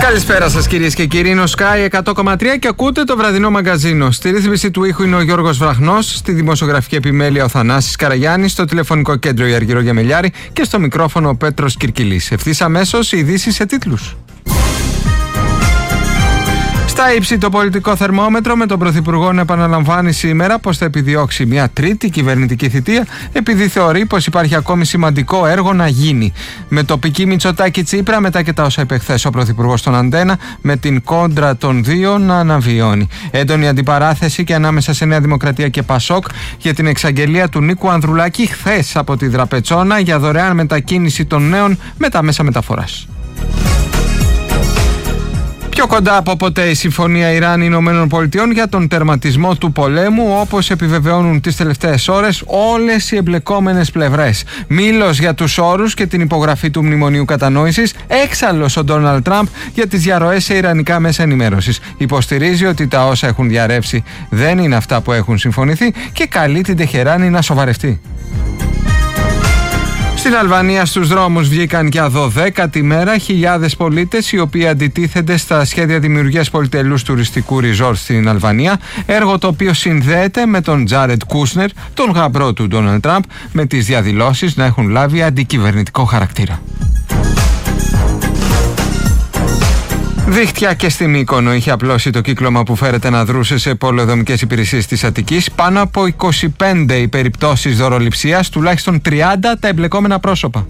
Καλησπέρα σας κυρίες και κύριοι, είναι ο Sky 100,3 και ακούτε το βραδινό μαγκαζίνο. Στη ρύθμιση του ήχου είναι ο Γιώργος Βραχνός, στη δημοσιογραφική επιμέλεια ο Θανάσης Καραγιάννης, στο τηλεφωνικό κέντρο η Αργυρό Γεμελιάρη και στο μικρόφωνο ο Πέτρος Κυρκυλής. Ευθύς αμέσως οι ειδήσεις σε τίτλους. Στα ύψη το πολιτικό θερμόμετρο, με τον Πρωθυπουργό να επαναλαμβάνει σήμερα πως θα επιδιώξει μια τρίτη κυβερνητική θητεία, επειδή θεωρεί πως υπάρχει ακόμη σημαντικό έργο να γίνει. Με τοπική Μητσοτάκη-Τσίπρα, μετά και τα όσα είπε χθες ο Πρωθυπουργός στον Αντένα, με την κόντρα των δύο να αναβιώνει. Έντονη αντιπαράθεση και ανάμεσα σε Νέα Δημοκρατία και Πασόκ για την εξαγγελία του Νίκου Ανδρουλάκη χθες από τη Δραπετσόνα για δωρεάν μετακίνηση των νέων με τα μέσα μεταφοράς. Πιο κοντά από ποτέ η Συμφωνία Ιράν-Ηνωμένων Πολιτειών για τον τερματισμό του πολέμου, όπως επιβεβαιώνουν τις τελευταίες ώρες όλες οι εμπλεκόμενες πλευρές. Μήλος για τους όρους και την υπογραφή του Μνημονίου Κατανόησης, έξαλλος ο Ντόναλντ Τραμπ για τις διαρροές σε ιρανικά μέσα ενημέρωσης. Υποστηρίζει ότι τα όσα έχουν διαρρεύσει δεν είναι αυτά που έχουν συμφωνηθεί και καλεί την Τεχεράνη να σοβαρευτεί. Στην Αλβανία στους δρόμους βγήκαν για 12η μέρα χιλιάδες πολίτες οι οποίοι αντιτίθενται στα σχέδια δημιουργίας πολυτελούς τουριστικού ριζόρτ στην Αλβανία, έργο το οποίο συνδέεται με τον Τζάρεντ Κούσνερ, τον γαμπρό του Ντόναλντ Τραμπ, με τις διαδηλώσεις να έχουν λάβει αντικυβερνητικό χαρακτήρα. Δίχτυα και στη Μύκονο είχε απλώσει το κύκλωμα που φέρεται να δρούσε σε πολεοδομικές υπηρεσίες της Αττικής. Πάνω από 25 οι περιπτώσεις δωροληψίας, τουλάχιστον 30 τα εμπλεκόμενα πρόσωπα.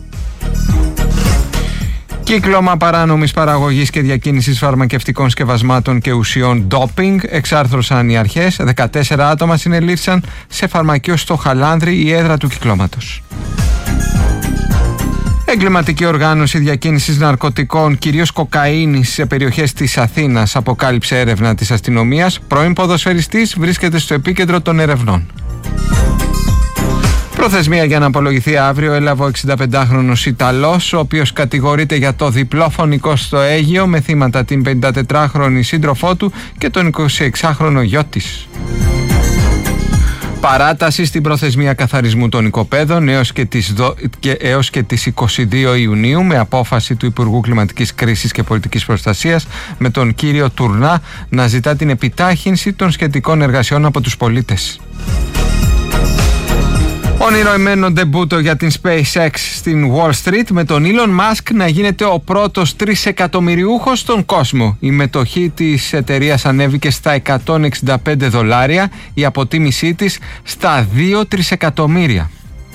Κύκλωμα παράνομης παραγωγής και διακίνησης φαρμακευτικών σκευασμάτων και ουσιών ντόπινγκ εξάρθρωσαν οι αρχές. 14 άτομα συνελήφθησαν σε φαρμακείο στο Χαλάνδρι, η έδρα του κυκλώματος. Εγκληματική οργάνωση διακίνησης ναρκωτικών, κυρίως κοκαίνης, σε περιοχές της Αθήνας, αποκάλυψε έρευνα της αστυνομίας. Πρώην ποδοσφαιριστής βρίσκεται στο επίκεντρο των ερευνών. Προθεσμία για να απολογηθεί αύριο έλαβε ο 65χρονος Ιταλός, ο οποίος κατηγορείται για το διπλό φωνικό στο Αίγυο, με θύματα την 54χρονη σύντροφό του και τον 26χρονο γιο της. Παράταση στην προθεσμία καθαρισμού των οικοπαίδων έως και τις 22 Ιουνίου με απόφαση του Υπουργού Κλιματικής Κρίσης και Πολιτικής Προστασίας, με τον κύριο Τουρνά να ζητά την επιτάχυνση των σχετικών εργασιών από τους πολίτες. Ονειροημένο ντεμπούτο για την SpaceX στην Wall Street, με τον Elon Musk να γίνεται ο πρώτος 3 εκατομμυριούχος στον κόσμο. Η μετοχή της εταιρείας ανέβηκε στα $165, η αποτίμησή της στα 2 τρισεκατομμύρια.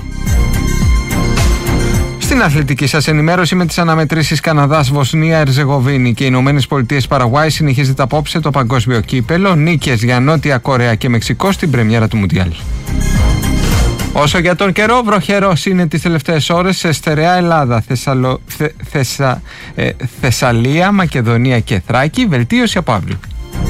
Στην αθλητική σας ενημέρωση, με τις αναμετρήσεις Καναδάς, Βοσνία, Ερζεγοβίνη και Ηνωμένες Πολιτείες Παραγουάη, συνεχίζεται απόψε το παγκόσμιο κύπελο. Νίκες για Νότια Κορέα και Μεξικό στην πρεμιέρα του Μουντιάλ. Όσο για τον καιρό, βροχερός είναι τις τελευταίες ώρες σε στερεά Ελλάδα, Θεσσαλία, Μακεδονία και Θράκη. Βελτίωση από αύριο.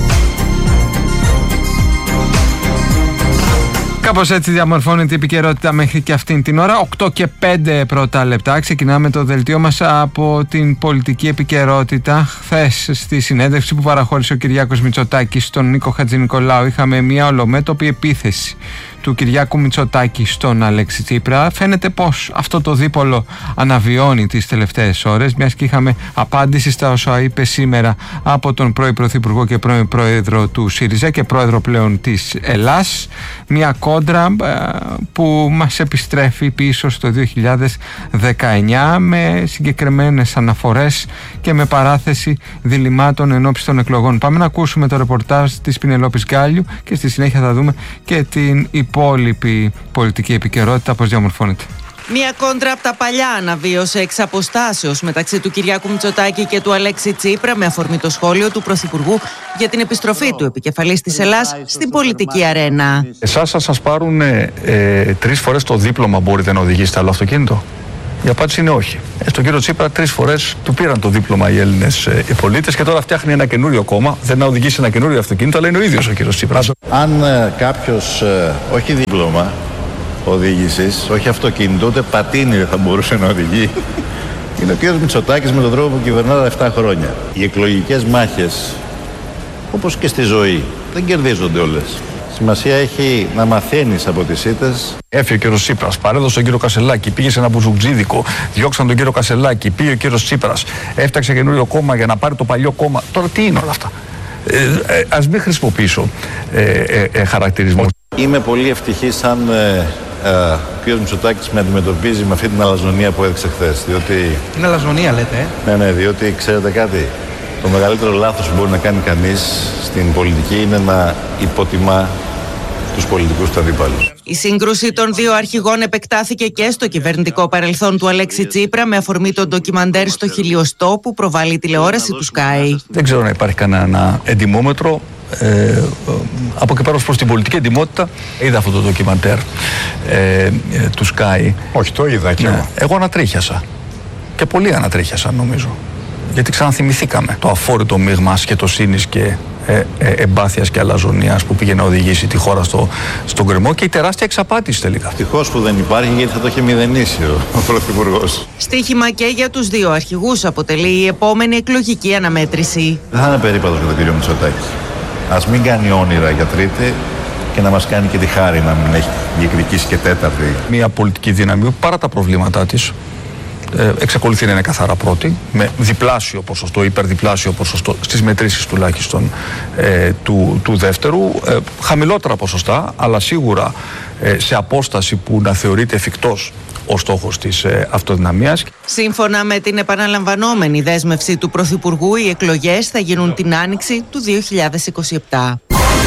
Κάπως έτσι διαμορφώνεται η επικαιρότητα μέχρι και αυτήν την ώρα. 8 και 5 πρώτα λεπτά. Ξεκινάμε το δελτίο μας από την πολιτική επικαιρότητα. Χθες, στη συνέντευξη που παραχώρησε ο Κυριάκος Μητσοτάκης στον Νίκο Χατζηνικολάου, είχαμε μια ολομέτωπη επίθεση του Κυριάκου Μητσοτάκη στον Αλέξη Τσίπρα. Φαίνεται πως αυτό το δίπολο αναβιώνει τις τελευταίες ώρες, μιας και είχαμε απάντηση στα όσα είπε σήμερα από τον πρώην Πρωθυπουργό και πρώην Πρόεδρο του ΣΥΡΙΖΑ και Πρόεδρο πλέον της Ελλάς. Μια κόντρα που μας επιστρέφει πίσω στο 2019 με συγκεκριμένες αναφορές και με παράθεση διλημάτων ενόψει των εκλογών. Πάμε να ακούσουμε το ρεπορτάζ της Πινελόπης Γκάλιου και στη συνέχεια θα δούμε και την υπόλοιπη πολιτική επικαιρότητα πώς διαμορφώνεται. Μια κόντρα από τα παλιά αναβίωσε εξ αποστάσεως μεταξύ του Κυριάκου Μητσοτάκη και του Αλέξη Τσίπρα, με αφορμή το σχόλιο του Πρωθυπουργού για την επιστροφή του επικεφαλής της Ελλάς στην πολιτική αρένα. Εσάς θα σας πάρουν 3 φορές το δίπλωμα, μπορείτε να οδηγήσετε άλλο αυτοκίνητο? Η απάντηση είναι όχι. Στον κύριο Τσίπρα 3 φορές του πήραν το δίπλωμα οι Έλληνες πολίτες και τώρα φτιάχνει ένα καινούριο κόμμα. Δεν να οδηγήσει ένα καινούριο αυτοκίνητο, αλλά είναι ο ίδιος ο κύριος Τσίπρας. Αν κάποιος όχι δίπλωμα οδήγησης, όχι αυτοκίνητο, ούτε πατίνι δεν θα μπορούσε να οδηγεί, είναι ο κύριος Μητσοτάκης με τον τρόπο που κυβερνά τα 7 χρόνια. Οι εκλογικές μάχες, όπως και στη ζωή, δεν κερδίζονται όλες. Σημασία έχει να μαθαίνεις από τις ήττες. Έφυγε ο κύριος Τσίπρας, παρέδωσε τον κύριο Κασελάκη, πήγε σε ένα μπουζουτζίδικο, διώξαν τον κύριο Κασελάκη, πήγε ο κύριος Τσίπρας, έφτιαξε καινούριο κόμμα για να πάρει το παλιό κόμμα. Τώρα τι είναι όλα αυτά? Ας μην χρησιμοποιήσω χαρακτηρισμούς. Είμαι πολύ ευτυχής σαν ο κ. Μητσοτάκης με αντιμετωπίζει με αυτή την αλαζονία που έδειξε χθες. Είναι αλαζονία λέτε, Ναι, διότι ξέρετε κάτι. Το μεγαλύτερο λάθος που μπορεί να κάνει κανείς στην πολιτική είναι να υποτιμά τους πολιτικούς του αντιπάλους. Η σύγκρουση των δύο αρχηγών επεκτάθηκε και στο κυβερνητικό παρελθόν του Αλέξη Τσίπρα με αφορμή το ντοκιμαντέρ στο Χιλιοστό που προβάλλει η τηλεόραση του Sky. Δεν ξέρω να υπάρχει κανένα εντιμόμετρο. Από εκεί πέρα προς την πολιτική εντιμότητα είδα αυτό το ντοκιμαντέρ του Sky. Όχι, το είδα και εγώ. Εγώ ανατρίχιασα. Και πολλοί ανατρίχιασαν νομίζω. Γιατί ξαναθυμηθήκαμε το αφόρητο μείγμα ασχετοσύνης και εμπάθειας και αλαζονίας που πήγε να οδηγήσει τη χώρα στον γκρεμό και η τεράστια εξαπάτηση τελικά. Ευτυχώς που δεν υπάρχει, γιατί θα το είχε μηδενίσει ο Πρωθυπουργός. Στοίχημα και για τους δύο αρχηγούς αποτελεί η επόμενη εκλογική αναμέτρηση. Δεν θα είναι περίπατος για τον κύριο Μητσοτάκη. Ας μην κάνει όνειρα για τρίτη και να μας κάνει και τη χάρη να μην έχει διεκδικήσει και τέταρτη. Μια πολιτική δύναμη που παρά τα προβλήματά της εξακολουθεί να είναι καθαρά πρώτη, με διπλάσιο ποσοστό, υπερδιπλάσιο ποσοστό στις μετρήσεις τουλάχιστον του δεύτερου, χαμηλότερα ποσοστά, αλλά σίγουρα σε απόσταση που να θεωρείται εφικτός ο στόχος της αυτοδυναμίας. Σύμφωνα με την επαναλαμβανόμενη δέσμευση του Πρωθυπουργού, οι εκλογές θα γίνουν την Άνοιξη του 2027.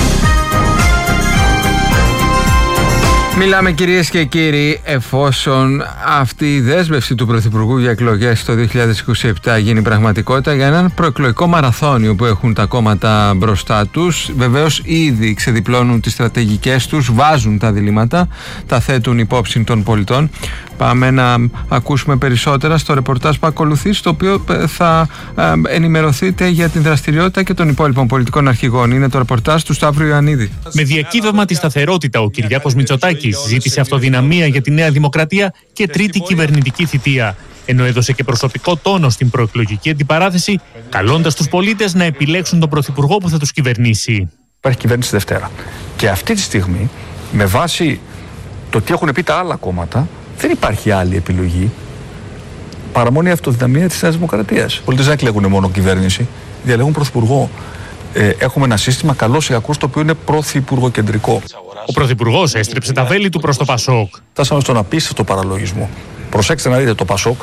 Μιλάμε κυρίες και κύριοι, εφόσον αυτή η δέσμευση του Πρωθυπουργού για εκλογές το 2027 γίνει πραγματικότητα, για έναν προεκλογικό μαραθώνιο που έχουν τα κόμματα μπροστά τους. Βεβαίως ήδη ξεδιπλώνουν τις στρατηγικές τους, βάζουν τα διλήμματα, τα θέτουν υπόψη των πολιτών. Πάμε να ακούσουμε περισσότερα στο ρεπορτάζ που ακολουθεί, στο οποίο θα ενημερωθείτε για την δραστηριότητα και των υπόλοιπων πολιτικών αρχηγών. Είναι το ρεπορτάζ του Σταύρου Ιωαννίδη. Με διακύβευμα τη σταθερότητα, ο Κυριάκος Μητσοτάκης ζήτησε αυτοδυναμία για τη Νέα Δημοκρατία και τρίτη κυβερνητική θητεία. Ενώ έδωσε και προσωπικό τόνο στην προεκλογική αντιπαράθεση, καλώντας τους πολίτες να επιλέξουν τον πρωθυπουργό που θα τους κυβερνήσει. Υπάρχει κυβέρνηση Δευτέρα. Και αυτή τη στιγμή, με βάση το τι έχουν πει τα άλλα κόμματα, δεν υπάρχει άλλη επιλογή παρά μόνο η αυτοδυναμία της Νέας Δημοκρατίας. Οι πολίτες δεν εκλέγουν μόνο κυβέρνηση, διαλέγουν πρωθυπουργό. Έχουμε ένα σύστημα καλώς ή κακώς το οποίο είναι πρωθυπουργοκεντρικό. Ο πρωθυπουργός έστρεψε τα βέλη του προς το Πασόκ. Φτάσαμε στον απίστευτο παραλογισμό. Προσέξτε να δείτε το Πασόκ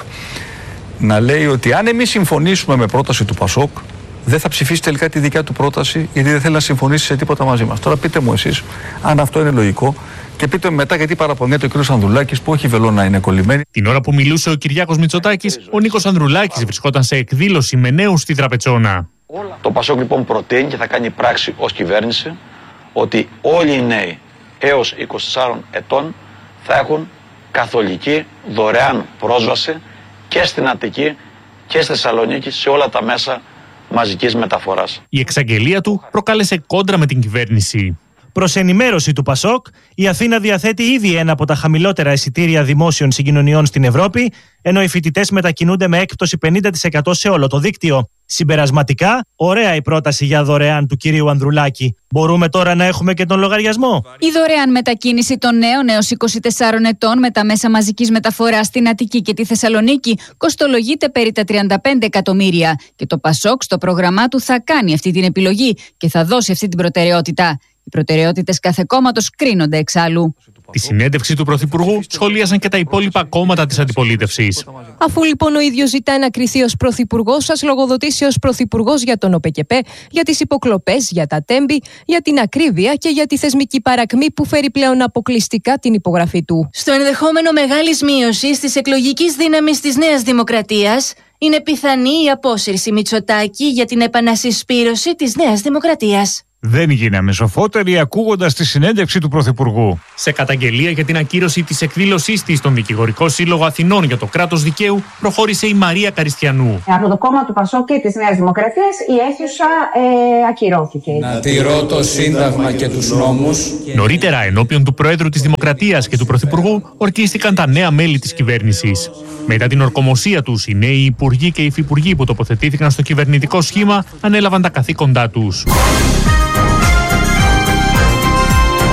να λέει ότι αν εμείς συμφωνήσουμε με πρόταση του Πασόκ, δεν θα ψηφίσει τελικά τη δικιά του πρόταση, γιατί δεν θέλει να συμφωνήσει σε τίποτα μαζί μας. Τώρα πείτε μου εσείς αν αυτό είναι λογικό. Και πείτε μετά γιατί παραπονιέται ο κ. Ανδρουλάκης που όχι βελό να είναι κολλημένη. Την ώρα που μιλούσε ο Κυριάκος Μητσοτάκης, ο Νίκος Ανδρουλάκης βρισκόταν σε εκδήλωση με νέους στη Τραπετσόνα. Το Πασόκ λοιπόν προτείνει και θα κάνει πράξη ως κυβέρνηση ότι όλοι οι νέοι έως 24 ετών θα έχουν καθολική δωρεάν πρόσβαση και στην Αττική και στη Θεσσαλονίκη σε όλα τα μέσα μαζικής μεταφοράς. Η εξαγγελία του προκάλεσε κόντρα με την κυβέρνηση. Προς ενημέρωση του Πασόκ, η Αθήνα διαθέτει ήδη ένα από τα χαμηλότερα εισιτήρια δημόσιων συγκοινωνιών στην Ευρώπη, ενώ οι φοιτητές μετακινούνται με έκπτωση 50% σε όλο το δίκτυο. Συμπερασματικά, ωραία η πρόταση για δωρεάν του κυρίου Ανδρουλάκη. Μπορούμε τώρα να έχουμε και τον λογαριασμό. Η δωρεάν μετακίνηση των νέων έως 24 ετών με τα μέσα μαζικής μεταφοράς στην Αττική και τη Θεσσαλονίκη κοστολογείται περί τα 35 εκατομμύρια. Και το Πασόκ στο πρόγραμμά του θα κάνει αυτή την επιλογή και θα δώσει αυτή την προτεραιότητα. Οι προτεραιότητες κάθε κόμματος κρίνονται εξάλλου. Τη συνέντευξη του Πρωθυπουργού σχολίασαν και τα υπόλοιπα κόμματα της αντιπολίτευσης. Αφού λοιπόν ο ίδιος ζητάει να κριθεί ως πρωθυπουργός, ας λογοδοτήσει ως πρωθυπουργός για τον ΟΠΕΚΕΠΕ, για τις υποκλοπές, για τα τέμπη, για την ακρίβεια και για τη θεσμική παρακμή που φέρει πλέον αποκλειστικά την υπογραφή του. Στο ενδεχόμενο μεγάλης μείωσης της εκλογικής δύναμης της Νέας Δημοκρατίας, είναι πιθανή η απόσυρση Μητσοτάκη για την επανασυσπήρωση της Νέας Δημοκρατίας. Δεν γίναμε σοφότεροι ακούγοντας τη συνέντευξη του Πρωθυπουργού. Σε καταγγελία για την ακύρωση της εκδήλωσής της στον Δικηγορικό Σύλλογο Αθηνών για το κράτος δικαίου, προχώρησε η Μαρία Καριστιανού. Από το κόμμα του Πασόκ και της Νέας Δημοκρατίας η αίθουσα ακυρώθηκε. Να τηρώ το Σύνταγμα και τους νόμους. Νωρίτερα, ενώπιον του Προέδρου της Δημοκρατίας και του Πρωθυπουργού, ορκίστηκαν τα νέα μέλη της κυβέρνησης. Μετά την ορκομοσία τους, οι νέοι υπουργοί και υφυπουργοί που τοποθετήθηκαν στο κυβερνητικό σχήμα ανέλαβαν τα καθήκοντά τους.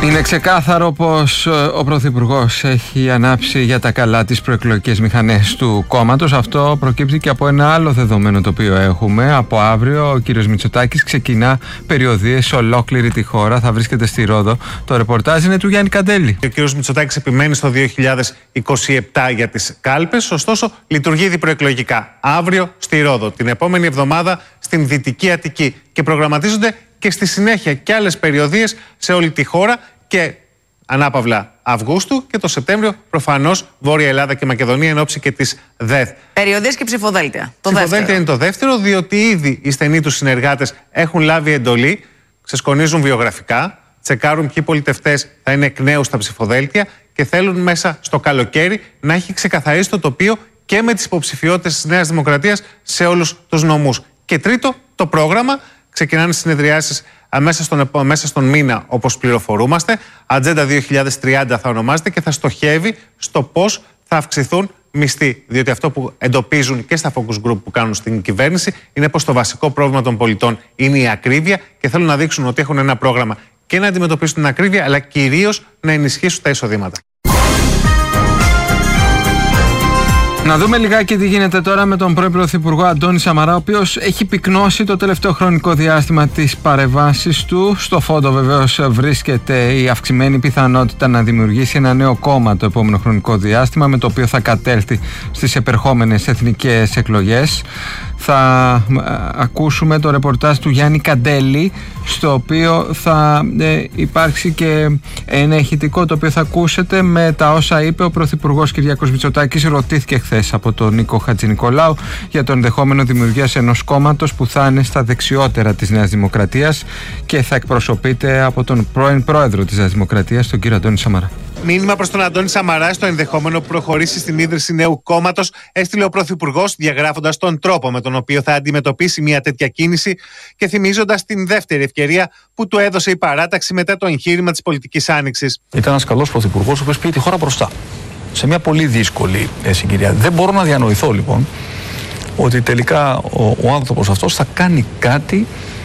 Είναι ξεκάθαρο πως ο Πρωθυπουργός έχει ανάψει για τα καλά τις προεκλογικές μηχανές του κόμματος. Αυτό προκύπτει και από ένα άλλο δεδομένο το οποίο έχουμε. Από αύριο ο κύριος Μητσοτάκης ξεκινά περιοδίες σε ολόκληρη τη χώρα. Θα βρίσκεται στη Ρόδο. Το ρεπορτάζ είναι του Γιάννη Καντέλη. Ο κύριος Μητσοτάκης επιμένει στο 2027 για τις κάλπες, ωστόσο λειτουργεί ήδη προεκλογικά. Αύριο στη Ρόδο, την επόμενη εβδομάδα στην Δυτική Αττική και προγραμματίζονται και στη συνέχεια και άλλες περιοδίες σε όλη τη χώρα και ανάπαυλα Αυγούστου και το Σεπτέμβριο προφανώς Βόρεια Ελλάδα και Μακεδονία εν ώψη και της ΔΕΘ. Περιοδίες και ψηφοδέλτια. Ψηφοδέλτια είναι το δεύτερο, διότι ήδη οι στενοί τους συνεργάτες έχουν λάβει εντολή, ξεσκονίζουν βιογραφικά, τσεκάρουν ποιοι πολιτευτές θα είναι εκ νέου στα ψηφοδέλτια και θέλουν μέσα στο καλοκαίρι να έχει ξεκαθαρίσει το τοπίο και με τις υποψηφιότητες της Νέας Δημοκρατίας σε όλους τους νομούς. Και τρίτο, το πρόγραμμα. Ξεκινάνε συνεδριάσεις μέσα στον μήνα, όπως πληροφορούμαστε. Ατζέντα 2030 θα ονομάζεται και θα στοχεύει στο πώς θα αυξηθούν μισθοί. Διότι αυτό που εντοπίζουν και στα focus group που κάνουν στην κυβέρνηση είναι πως το βασικό πρόβλημα των πολιτών είναι η ακρίβεια και θέλουν να δείξουν ότι έχουν ένα πρόγραμμα και να αντιμετωπίσουν την ακρίβεια, αλλά κυρίως να ενισχύσουν τα εισοδήματα. Να δούμε λιγάκι τι γίνεται τώρα με τον πρώην Πρωθυπουργό Αντώνη Σαμαρά, ο οποίος έχει πυκνώσει το τελευταίο χρονικό διάστημα τις παρεμβάσεις του. Στο φόντο βεβαίως βρίσκεται η αυξημένη πιθανότητα να δημιουργήσει ένα νέο κόμμα το επόμενο χρονικό διάστημα, με το οποίο θα κατέλθει στις επερχόμενες εθνικές εκλογές. Θα ακούσουμε το ρεπορτάζ του Γιάννη Καντέλη, στο οποίο θα υπάρξει και ένα ηχητικό το οποίο θα ακούσετε με τα όσα είπε ο Πρωθυπουργός Κυριάκος Μητσοτάκης. Ρωτήθηκε χθες από τον Νίκο Χατζηνικολάου για το ενδεχόμενο δημιουργίας ενός κόμματος που θα είναι στα δεξιότερα της Νέας Δημοκρατίας και θα εκπροσωπείται από τον πρώην πρόεδρο της Νέας Δημοκρατίας, τον κύριο Αντώνη Σαμαρά. Μήνυμα προς τον Αντώνη Σαμαρά στο ενδεχόμενο που προχωρήσει στην ίδρυση νέου κόμματος έστειλε ο Πρωθυπουργός, διαγράφοντας τον τρόπο με τον οποίο θα αντιμετωπίσει μια τέτοια κίνηση και θυμίζοντας την δεύτερη ευκαιρία που του έδωσε η παράταξη μετά το εγχείρημα της πολιτικής άνοιξης. Ήταν ένας καλός Πρωθυπουργός, ο οποίος πήγε τη χώρα μπροστά σε μια πολύ δύσκολη συγκυρία. Δεν μπορώ να διανοηθώ λοιπόν ότι τελικά ο άνθρωπος αυτός θα κάνει κάτι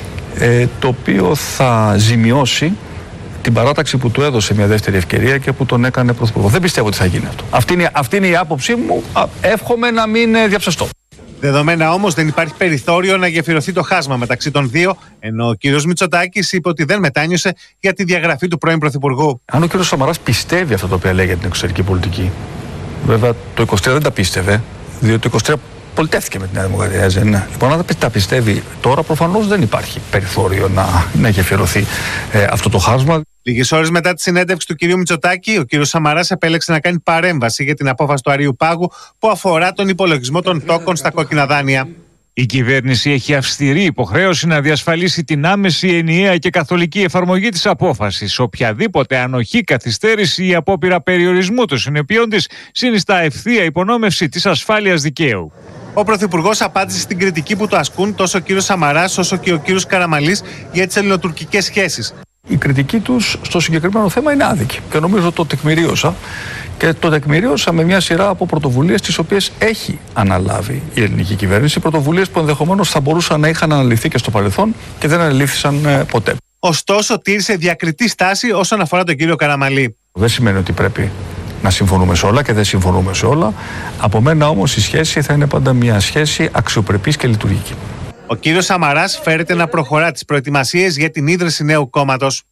το οποίο θα ζημιώσει την παράταξη που του έδωσε μια δεύτερη ευκαιρία και που τον έκανε πρωθυπουργό. Δεν πιστεύω ότι θα γίνει αυτό. Αυτή είναι η άποψή μου. Εύχομαι να μην διαψευστώ. Δεδομένα όμως δεν υπάρχει περιθώριο να γεφυρωθεί το χάσμα μεταξύ των δύο, ενώ ο κύριος Μητσοτάκης είπε ότι δεν μετάνιωσε για τη διαγραφή του πρώην πρωθυπουργού. Αν ο κύριος Σαμαράς πιστεύει αυτό το οποίο λέει για την εξωτερική πολιτική, βέβαια το 23 δεν τα πίστευε, διότι το 23 πολιτεύτηκε με την Νέα Δημοκρατία. Ναι. Λοιπόν, αν τα πιστεύει τώρα, προφανώς δεν υπάρχει περιθώριο να γεφυρωθεί αυτό το χάσμα. Λίγες ώρες μετά τη συνέντευξη του κυρίου Μητσοτάκη, ο κύριος Σαμαράς επέλεξε να κάνει παρέμβαση για την απόφαση του Αρείου Πάγου που αφορά τον υπολογισμό των τόκων στα κόκκινα δάνεια. Η κυβέρνηση έχει αυστηρή υποχρέωση να διασφαλίσει την άμεση, ενιαία και καθολική εφαρμογή της απόφασης. Οποιαδήποτε ανοχή, καθυστέρηση ή απόπειρα περιορισμού των συνεπειών της συνιστά ευθεία υπονόμευση της ασφάλειας δικαίου. Ο Πρωθυπουργός απάντησε στην κριτική που του ασκούν τόσο ο κύριος Σαμαράς όσο και ο κύριος Καραμαλής για τις ελληνοτουρκικές σχέσεις. Η κριτική τους στο συγκεκριμένο θέμα είναι άδικη και νομίζω το τεκμηρίωσα και το τεκμηρίωσα με μια σειρά από πρωτοβουλίες τις οποίες έχει αναλάβει η ελληνική κυβέρνηση, πρωτοβουλίες που ενδεχομένως θα μπορούσαν να είχαν αναλυθεί και στο παρελθόν και δεν αναλύθησαν ποτέ. Ωστόσο, τήρησε διακριτή στάση όσον αφορά τον κύριο Καραμαλή. Δεν σημαίνει ότι πρέπει να συμφωνούμε σε όλα και δεν συμφωνούμε σε όλα. Από μένα όμως η σχέση θα είναι πάντα μια σχέση αξιοπρεπής και λειτουργική. Ο κύριος Σαμαράς φέρεται να προχωρά τις προετοιμασίες για την ίδρυση νέου κόμματος.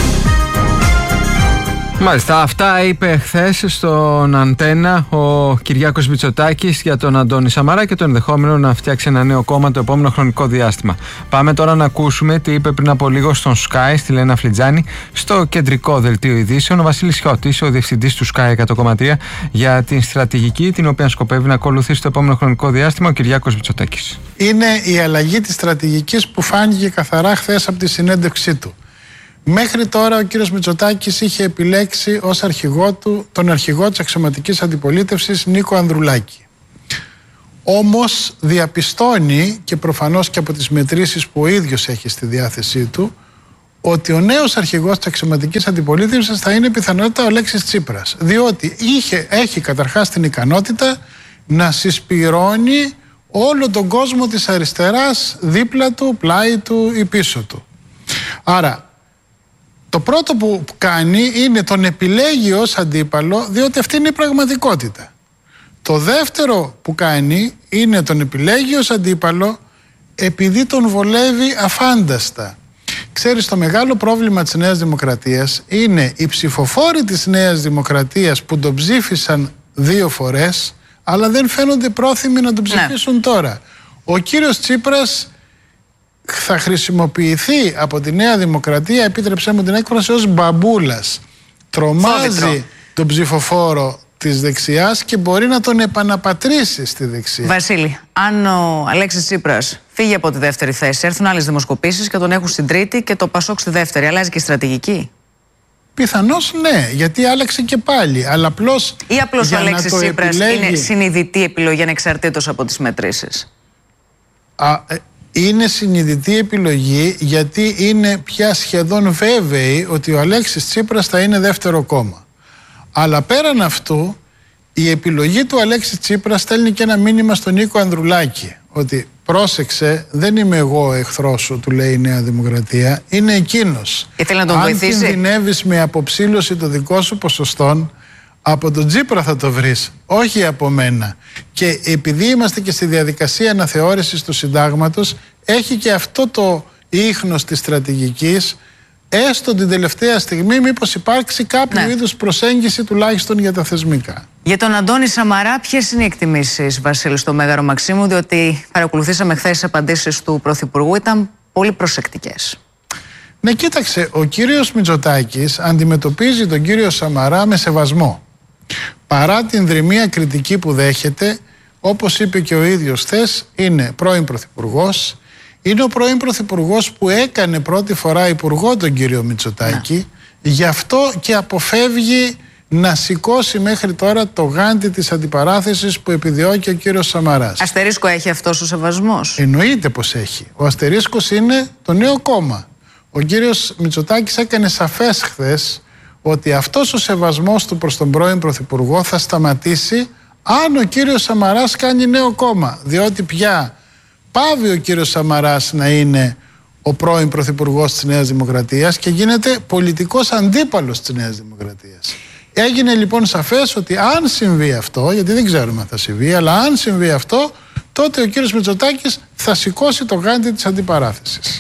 Μάλιστα, αυτά είπε χθες στον Αντένα ο Κυριάκος Μητσοτάκης για τον Αντώνη Σαμαρά και το ενδεχόμενο να φτιάξει ένα νέο κόμμα το επόμενο χρονικό διάστημα. Πάμε τώρα να ακούσουμε τι είπε πριν από λίγο στον Sky, στη Λένα Φλιτζάνη, στο κεντρικό δελτίο ειδήσεων, ο Βασίλης Χιώτης, ο διευθυντής του Sky 100,3, για την στρατηγική την οποία σκοπεύει να ακολουθήσει το επόμενο χρονικό διάστημα ο Κυριάκος Μητσοτάκης. Είναι η αλλαγή της στρατηγικής που φάνηκε καθαρά χθες από τη συνέντευξή του. Μέχρι τώρα ο κύριος Μητσοτάκης είχε επιλέξει ως αρχηγό του τον αρχηγό της αξιωματικής αντιπολίτευσης Νίκο Ανδρουλάκη. Όμως διαπιστώνει και προφανώς και από τις μετρήσεις που ο ίδιος έχει στη διάθεσή του ότι ο νέος αρχηγός της αξιωματικής αντιπολίτευσης θα είναι πιθανότητα ο Αλέξης Τσίπρας, διότι έχει καταρχάς την ικανότητα να συσπυρώνει όλο τον κόσμο της αριστεράς δίπλα του, πλάι του ή πίσω του. Άρα Το πρώτο που κάνει είναι τον επιλέγει ως αντίπαλο, διότι αυτή είναι η πραγματικότητα. Το δεύτερο που κάνει είναι τον επιλέγει ως αντίπαλο επειδή τον βολεύει αφάνταστα. Ξέρεις, το μεγάλο πρόβλημα της Νέας Δημοκρατίας είναι οι ψηφοφόροι της Νέας Δημοκρατίας που τον ψήφισαν 2 φορές, αλλά δεν φαίνονται πρόθυμοι να τον ψηφίσουν τώρα. Ο κύριος Τσίπρας θα χρησιμοποιηθεί από τη Νέα Δημοκρατία, επίτρεψέ μου την έκφραση, ως μπαμπούλας. Τρομάζει τον ψηφοφόρο της δεξιάς και μπορεί να τον επαναπατρίσει στη δεξιά. Βασίλη, αν ο Αλέξης Τσίπρας φύγει από τη δεύτερη θέση, έρθουν άλλες δημοσκοπήσεις και τον έχουν στην τρίτη και το Πασόκ στη δεύτερη, αλλάζει και η στρατηγική? Πιθανώς ναι, γιατί άλλαξε και πάλι. Αλλά απλώς ή απλώς ο Αλέξης Τσίπρας είναι συνειδητή επιλογή ανεξαρτήτως από τις μετρήσεις? Είναι συνειδητή επιλογή, γιατί είναι πια σχεδόν βέβαιοι ότι ο Αλέξης Τσίπρας θα είναι δεύτερο κόμμα. Αλλά πέραν αυτού, η επιλογή του Αλέξη Τσίπρα στέλνει και ένα μήνυμα στον Νίκο Ανδρουλάκη, ότι πρόσεξε, δεν είμαι εγώ ο εχθρός σου, του λέει η Νέα Δημοκρατία, είναι εκείνος. Ήθελε να τον βοηθήσει. Αν κινδυνεύεις με αποψήλωση των δικών σου ποσοστών, από τον Τσίπρα θα το βρεις, όχι από μένα. Και επειδή είμαστε και στη διαδικασία αναθεώρησης του συντάγματος, έχει και αυτό το ίχνος της στρατηγικής, έστω την τελευταία στιγμή, μήπως υπάρξει κάποιο είδους προσέγγιση τουλάχιστον για τα θεσμικά. Για τον Αντώνη Σαμαρά, ποιες είναι οι εκτιμήσεις, Βασίλη, στο Μέγαρο Μαξίμου, διότι παρακολουθήσαμε χθες τις απαντήσεις του Πρωθυπουργού, ήταν πολύ προσεκτικές. Ναι, κοίταξε, ο κύριος Μητσοτάκης αντιμετωπίζει τον κύριο Σαμαρά με σεβασμό. Παρά την δρυμία κριτική που δέχεται, όπως είπε και ο ίδιος χθες, είναι πρώην Πρωθυπουργός. Είναι ο πρώην Πρωθυπουργός που έκανε πρώτη φορά υπουργό τον κύριο Μητσοτάκη, γι' αυτό και αποφεύγει να σηκώσει μέχρι τώρα το γάντι της αντιπαράθεσης που επιδιώκει ο κύριος Σαμαράς. Αστερίσκο έχει αυτός ο σεβασμός? Εννοείται πως έχει. Ο αστερίσκος είναι το νέο κόμμα. Ο κύριος Μητσοτάκης έκανε σαφές χθες ότι αυτός ο σεβασμός του προς τον πρώην Πρωθυπουργό θα σταματήσει αν ο κύριος Σαμαράς κάνει νέο κόμμα, διότι πια πάβει ο κύριος Σαμαράς να είναι ο πρώην Πρωθυπουργός της Νέας Δημοκρατίας και γίνεται πολιτικός αντίπαλος της Νέας Δημοκρατίας. Έγινε λοιπόν σαφές ότι αν συμβεί αυτό, γιατί δεν ξέρουμε αν θα συμβεί, αλλά αν συμβεί αυτό, τότε ο κύριος Μητσοτάκης θα σηκώσει το γάντι της αντιπαράθεσης.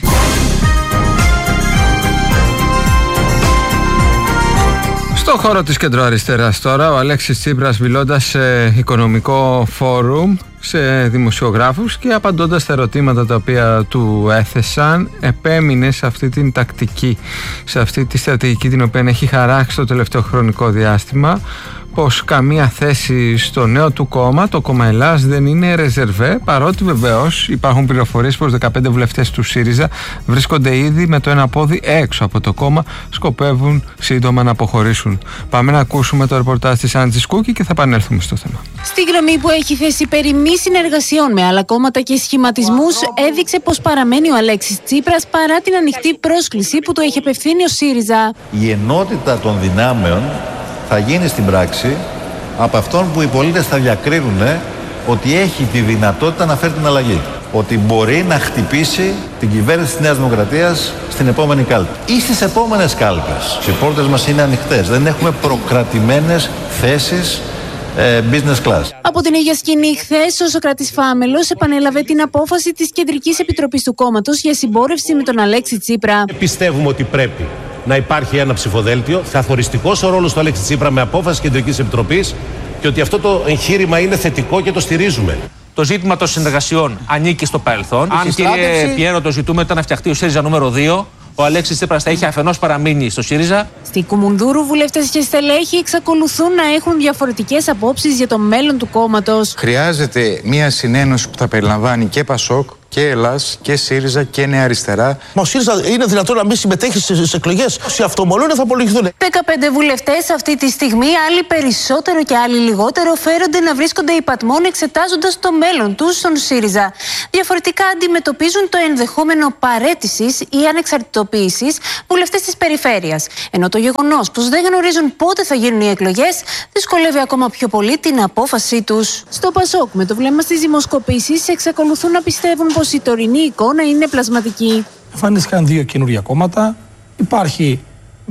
Στο χώρο της κεντροαριστεράς τώρα, ο Αλέξης Τσίπρας μιλώντας σε οικονομικό φόρουμ σε δημοσιογράφους και απαντώντας τα ερωτήματα τα οποία του έθεσαν, επέμεινε σε αυτή την τακτική, σε αυτή τη στρατηγική την οποία έχει χαράξει το τελευταίο χρονικό διάστημα, πως καμία θέση στο νέο του κόμμα, το κόμμα Ελλάς, δεν είναι ρεζερβέ, παρότι βεβαίως υπάρχουν πληροφορίες πως 15 βουλευτές του ΣΥΡΙΖΑ βρίσκονται ήδη με το ένα πόδι έξω από το κόμμα, σκοπεύουν σύντομα να αποχωρήσουν. Πάμε να ακούσουμε το ρεπορτάζ της Άντζης Κούκη και θα επανέλθουμε στο θέμα. Στη γραμμή που έχει θέσει περί μη συνεργασιών με άλλα κόμματα και σχηματισμούς, έδειξε πως παραμένει ο Αλέξης Τσίπρας παρά την ανοιχτή πρόσκληση που του έχει απευθύνει ο ΣΥΡΙΖΑ. Η ενότητα των δυνάμεων θα γίνει στην πράξη από αυτόν που οι πολίτες θα διακρίνουν ότι έχει τη δυνατότητα να φέρει την αλλαγή. Ότι μπορεί να χτυπήσει την κυβέρνηση της Νέας Δημοκρατίας στην επόμενη κάλπη ή στις επόμενες κάλπες. Οι πόρτες μας είναι ανοιχτές. Δεν έχουμε προκρατημένες θέσεις business class. Από την ίδια σκηνή, χθες, ο Σωκράτης Φάμελος επανέλαβε την απόφαση της Κεντρικής Επιτροπής του κόμματος για συμπόρευση με τον Αλέξη Τσίπρα. Πιστεύουμε ότι πρέπει να υπάρχει ένα ψηφοδέλτιο, καθοριστικός ο ρόλος του Αλέξη Τσίπρα με απόφαση Κεντρικής Επιτροπής και ότι αυτό το εγχείρημα είναι θετικό και το στηρίζουμε. Το ζήτημα των συνεργασιών ανήκει στο παρελθόν. Αν, κύριε Πιέρο, το ζητούμε ήταν να φτιαχτεί ο ΣΥΡΙΖΑ νούμερο 2, ο Αλέξης Τσίπρας θα είχε αφενός παραμείνει στο ΣΥΡΙΖΑ. Στη Κουμουνδούρου, βουλευτές και στελέχοι εξακολουθούν να έχουν διαφορετικές απόψεις για το μέλλον του κόμματος. Χρειάζεται μια συνένωση που θα περιλαμβάνει και Πασόκ και Ελλάς και ΣΥΡΙΖΑ και Νέα Αριστερά. Μα ο ΣΥΡΙΖΑ είναι δυνατόν να μην συμμετέχει στις εκλογές? Όσοι αυτομολούν θα απολογηθούν. 15 βουλευτές αυτή τη στιγμή, άλλοι περισσότερο και άλλοι λιγότερο, φέρονται να βρίσκονται υπατμών εξετάζοντας το μέλλον τους στον ΣΥΡΙΖΑ. Διαφορετικά αντιμετωπίζουν το ενδεχόμενο παραίτησης ή ανεξαρτητοποίησης βουλευτές της περιφέρειας. Ενώ το γεγονός πως δεν γνωρίζουν πότε θα γίνουν οι εκλογές δυσκολεύει ακόμα πιο πολύ την απόφασή τους. Στο Πασόκ, με το βλέμμα στις δημοσκοπήσεις, εξακολουθούν να πιστεύουν πως η τωρινή εικόνα είναι πλασματική. Εμφανίστηκαν 2 καινούργια κόμματα. Υπάρχει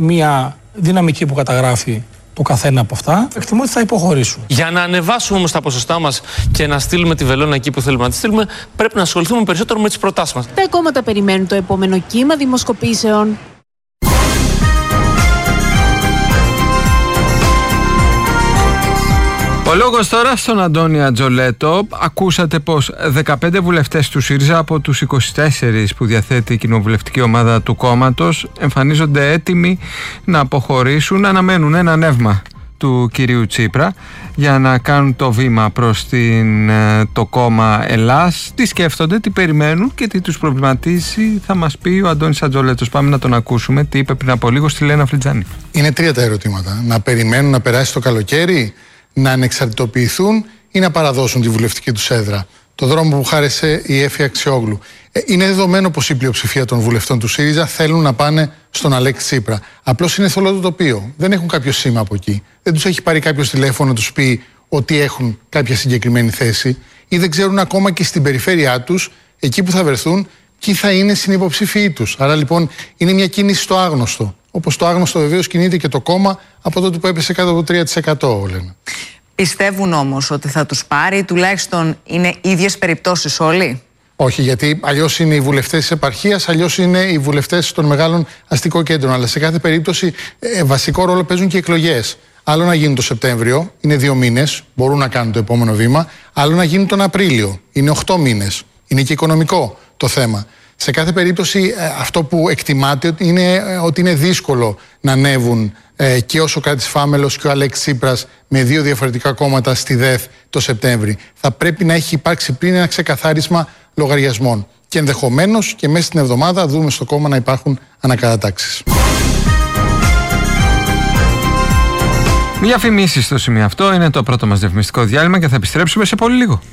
μια δυναμική που καταγράφει το καθένα από αυτά, εκτιμώ ότι θα υποχωρήσουν. Για να ανεβάσουμε όμως τα ποσοστά μας και να στείλουμε τη βελόνα εκεί που θέλουμε να τη στείλουμε, πρέπει να ασχοληθούμε περισσότερο με τις προτάσεις μας. Τα κόμματα περιμένουν το επόμενο κύμα δημοσκοπήσεων. Ο λόγος τώρα στον Αντώνη Ατζολέτο. Ακούσατε πως 15 βουλευτές του ΣΥΡΙΖΑ από τους 24 που διαθέτει η κοινοβουλευτική ομάδα του κόμματος εμφανίζονται έτοιμοι να αποχωρήσουν, αναμένουν ένα ανέβημα του κυρίου Τσίπρα για να κάνουν το βήμα προς το κόμμα Ελλάς. Τι σκέφτονται, τι περιμένουν και τι τους προβληματίζει, θα μας πει ο Αντώνης Ατζολέτος. Πάμε να τον ακούσουμε τι είπε πριν από λίγο στη Λένα Φλιτζάνη. Είναι 3 τα ερωτήματα. Να περιμένουν να περάσει το καλοκαίρι, να ανεξαρτητοποιηθούν ή να παραδώσουν τη βουλευτική τους έδρα. Το δρόμο που χάρισε η Έφη Αξιόγλου. Είναι δεδομένο πως η πλειοψηφία των βουλευτών του ΣΥΡΙΖΑ θέλουν να πάνε στον Αλέξη Τσίπρα. Απλώς είναι θολό το τοπίο. Δεν έχουν κάποιο σήμα από εκεί. Δεν τους έχει πάρει κάποιος τηλέφωνο να τους πει ότι έχουν κάποια συγκεκριμένη θέση ή δεν ξέρουν ακόμα και στην περιφέρειά τους, εκεί που θα βρεθούν, ποιοι θα είναι συνυποψήφοι τους. Άρα λοιπόν είναι μια κίνηση στο άγνωστο. Όπως το άγνωστο βεβαίως κινείται και το κόμμα από τότε που έπεσε κάτω από το 3%, λένε. Πιστεύουν όμως ότι θα τους πάρει, τουλάχιστον είναι ίδιες περιπτώσεις όλοι? Όχι, γιατί αλλιώς είναι οι βουλευτές της επαρχίας, αλλιώς είναι οι βουλευτές των μεγάλων αστικών κέντρων. Αλλά σε κάθε περίπτωση βασικό ρόλο παίζουν και οι εκλογές. Άλλο να γίνουν το Σεπτέμβριο, είναι 2 μήνες, μπορούν να κάνουν το επόμενο βήμα. Άλλο να γίνουν τον Απρίλιο, είναι 8 μήνες. Είναι και οικονομικό το θέμα. Σε κάθε περίπτωση αυτό που εκτιμάται είναι ότι είναι δύσκολο να ανέβουν και ο Σωκράτης Φάμελος και ο Αλέξης Τσίπρας με 2 διαφορετικά κόμματα στη ΔΕΘ το Σεπτέμβρη. Θα πρέπει να έχει υπάρξει πριν ένα ξεκαθάρισμα λογαριασμών. Και ενδεχομένως και μέσα στην εβδομάδα δούμε στο κόμμα να υπάρχουν ανακατατάξεις. Διαφημίσεις στο σημείο αυτό. Είναι το πρώτο μας διαφημιστικό διάλειμμα και θα επιστρέψουμε σε πολύ λίγο.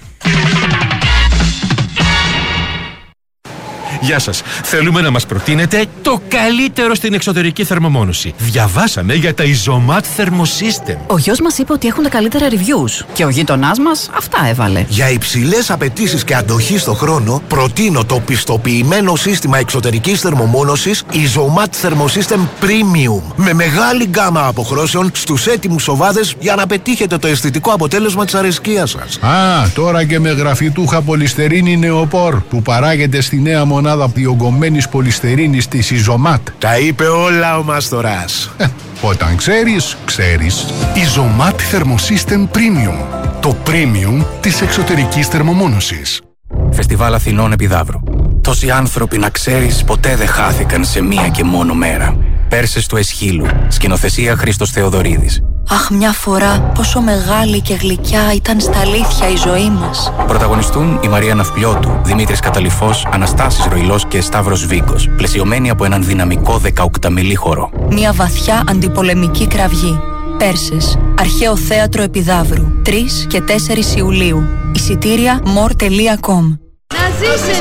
Γεια σας. Θέλουμε να μας προτείνετε το καλύτερο στην εξωτερική θερμομόνωση. Διαβάσαμε για τα Isomat Thermosystem. Ο γιος μας είπε ότι έχουν τα καλύτερα reviews και ο γείτονάς μας αυτά έβαλε. Για υψηλές απαιτήσεις και αντοχή στο χρόνο, προτείνω το πιστοποιημένο σύστημα εξωτερικής θερμομόνωσης Isomat Thermosystem Premium. Με μεγάλη γκάμα αποχρώσεων στους έτοιμους οβάδες για να πετύχετε το αισθητικό αποτέλεσμα της αρεσκίας σας. Α, τώρα και με γραφιτούχα πολυστερίνη νεοπόρ που παράγεται στη νέα μονάδα διογκωμένης πολυστερίνης της Isomat. Τα είπε όλα ο Μάστορας. Όταν ξέρεις, ξέρεις. Isomat Thermosystem Premium. Το premium της εξωτερικής θερμομόνωσης. Φεστιβάλ Αθηνών Επιδαύρου. Τόσοι άνθρωποι, να ξέρεις, ποτέ δεν χάθηκαν σε μία και μόνο μέρα. Πέρσες του Εσχύλου. Σκηνοθεσία Χρήστος Θεοδωρίδης. Αχ, μια φορά πόσο μεγάλη και γλυκιά ήταν στα αλήθεια η ζωή μας. Πρωταγωνιστούν η Μαρία Ναυπλιώτου, Δημήτρης Καταλυφός, Αναστάσης Ροϊλός και Σταύρος Βίγκος, πλαισιωμένοι από έναν δυναμικό 18μηλή χορό. Μια βαθιά αντιπολεμική κραυγή. Πέρσες, Αρχαίο Θέατρο Επιδαύρου, 3 και 4 Ιουλίου. Εισιτήρια more.com. Να ζήσετε!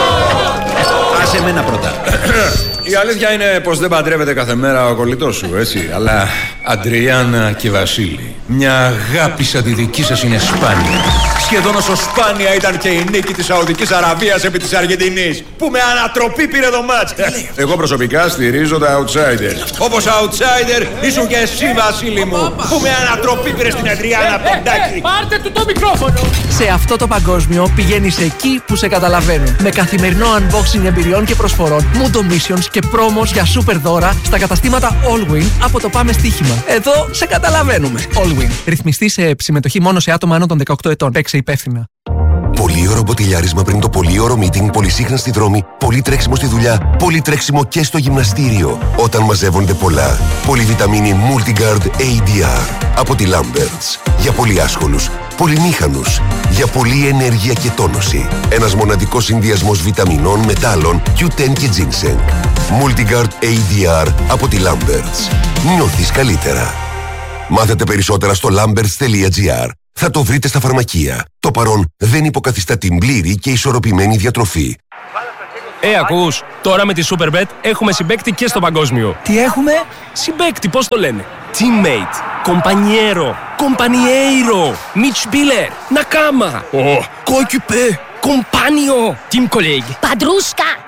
Άσε εμένα πρώτα. Η αλήθεια είναι πως δεν παντρεύεται κάθε μέρα ο κολλητός σου, έτσι. Αλλά Αντριάννα και Βασίλη, μια αγάπη σαν τη δική σας είναι σπάνια. Σχεδόν όσο σπάνια ήταν και η νίκη της Σαουδικής Αραβίας επί της Αργεντινής, που με ανατροπή πήρε το μάτς. Εγώ προσωπικά στηρίζω τα outsider. Όπως outsider ήσουν και εσύ, Βασίλη μου, που με ανατροπή πήρε στην Αντριάννα Ποντάκη. Πάρτε του το μικρόφωνο! Σε αυτό το παγκόσμιο πηγαίνεις εκεί που σε καταλαβαίνουν. Με καθημερινό unboxing εμπειριών και προσφορών, Mundo Missions και promos για super δώρα στα καταστήματα Allwin από το Πάμε Στοίχημα. Εδώ σε καταλαβαίνουμε. Allwin. Ρυθμιστή σε συμμετοχή μόνο σε άτομα άνω των 18 ετών. Παίξε υπεύθυνα. Πολύωρο μποτιλιάρισμα πριν το πολύωρο meeting, πολυσύχναστη δρόμη, πολύ τρέξιμο στη δουλειά, πολύ τρέξιμο και στο γυμναστήριο. Όταν μαζεύονται πολλά. Πολυβιταμίνη Multigard ADR από τη Lamberts. Για πολύ άσχολους, πολυμήχανους, για πολλή ενέργεια και τόνωση. Ένας μοναδικός συνδυασμός βιταμινών, μετάλλων, Q10 και ginseng. Multigard ADR από τη Lamberts. Νιώθεις καλύτερα. Μάθετε περισσότερα στο lamberts.gr. Θα το βρείτε στα φαρμακεία. Το παρόν δεν υποκαθιστά την πλήρη και ισορροπημένη διατροφή. Ακούς, τώρα με τη Superbet έχουμε συμπαίκτη και στο παγκόσμιο. Τι έχουμε? Συμπαίκτη, πώς το λένε? Teammate, compañero, compañeiro, Mitspieler, Nakama, coéquipier, compagnon, team colleague. Παντρούσκα, ταβαρίσκο